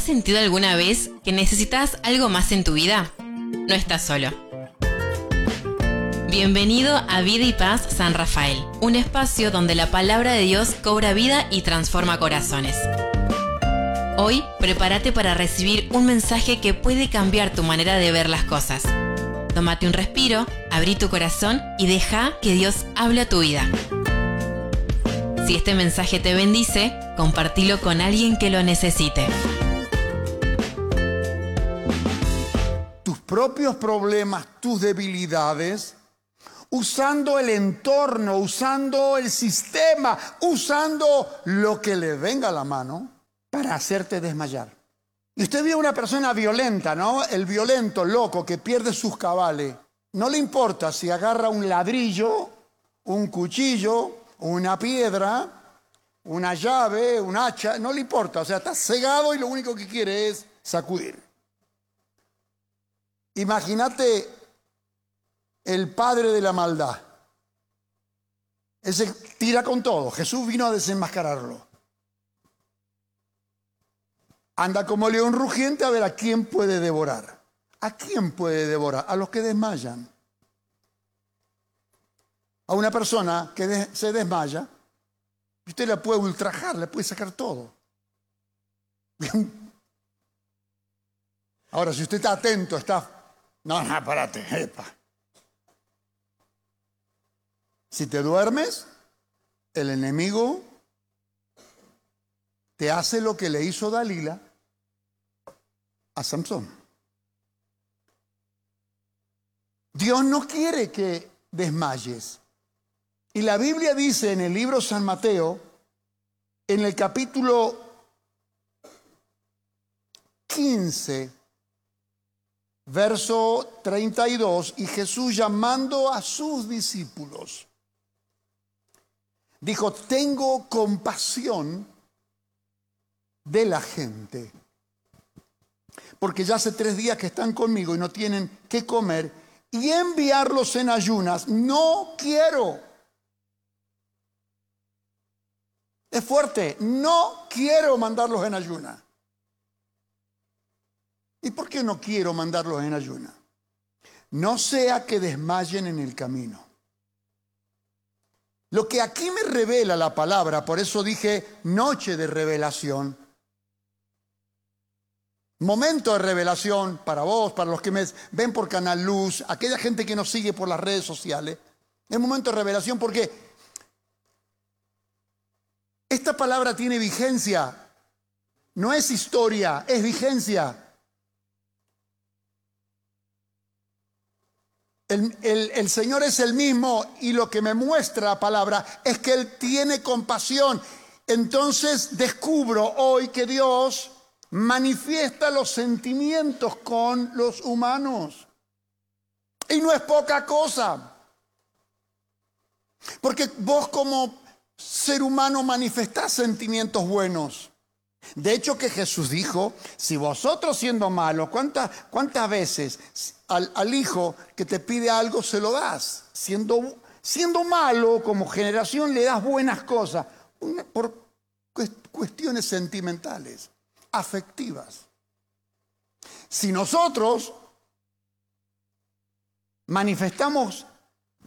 sentido alguna vez que necesitas algo más en tu vida? No estás solo. Bienvenido a Vida y Paz San Rafael, un espacio donde la palabra de Dios cobra vida y transforma corazones. Hoy, prepárate para recibir un mensaje que puede cambiar tu manera de ver las cosas. Tómate un respiro, abrí tu corazón y deja que Dios hable a tu vida. Si este mensaje te bendice, compartilo con alguien que lo necesite. Tus propios problemas, tus debilidades, usando el entorno, usando el sistema, usando lo que le venga a la mano para hacerte desmayar. Y usted ve a una persona violenta, ¿no? El violento, loco, que pierde sus cabales. No le importa si agarra un ladrillo, un cuchillo, una piedra, una llave, un hacha, no le importa. O sea, está cegado y lo único que quiere es sacudir. Imagínate el padre de la maldad. Ese tira con todo. Jesús vino a desenmascararlo. Anda como león rugiente a ver a quién puede devorar. ¿A quién puede devorar? A los que desmayan. A una persona que se desmaya, usted la puede ultrajar, le puede sacar todo. Ahora, si usted está atento, No, párate, epa. Si te duermes, el enemigo te hace lo que le hizo Dalila a Samson. Dios no quiere que desmayes. Y la Biblia dice en el libro San Mateo, en el capítulo 15, verso 32, y Jesús llamando a sus discípulos, dijo: tengo compasión de la gente, porque ya hace 3 días que están conmigo y no tienen qué comer, y enviarlos en ayunas no quiero. Es fuerte, no quiero mandarlos en ayunas. ¿Y por qué no quiero mandarlos en ayunas? No sea que desmayen en el camino. Lo que aquí me revela la palabra, por eso dije noche de revelación, momento de revelación para vos, para los que me ven por Canal Luz, aquella gente que nos sigue por las redes sociales, es momento de revelación porque esta palabra tiene vigencia, no es historia, es vigencia. El Señor es el mismo y lo que me muestra la palabra es que Él tiene compasión. Entonces descubro hoy que Dios manifiesta los sentimientos con los humanos. Y no es poca cosa. Porque vos como ser humano manifestás sentimientos buenos. De hecho que Jesús dijo, si vosotros siendo malos, ¿cuántas veces al hijo que te pide algo se lo das? Siendo malo como generación le das buenas cosas por cuestiones sentimentales, afectivas. Si nosotros manifestamos